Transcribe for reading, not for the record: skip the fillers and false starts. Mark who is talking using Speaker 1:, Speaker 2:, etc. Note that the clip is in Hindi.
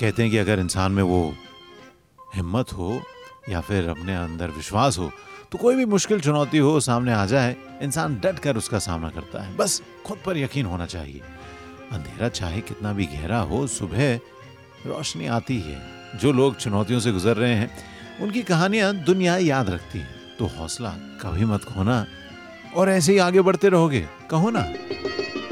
Speaker 1: कहते हैं कि अगर इंसान में वो हिम्मत हो या फिर अपने अंदर विश्वास हो तो कोई भी मुश्किल चुनौती हो सामने आ जाए, इंसान डट कर उसका सामना करता है। बस खुद पर यकीन होना चाहिए। अंधेरा चाहे कितना भी गहरा हो, सुबह रोशनी आती है। जो लोग चुनौतियों से गुजर रहे हैं उनकी कहानियां दुनिया याद रखती है। तो हौसला कभी मत खोना और ऐसे ही आगे बढ़ते रहोगे, कहो ना।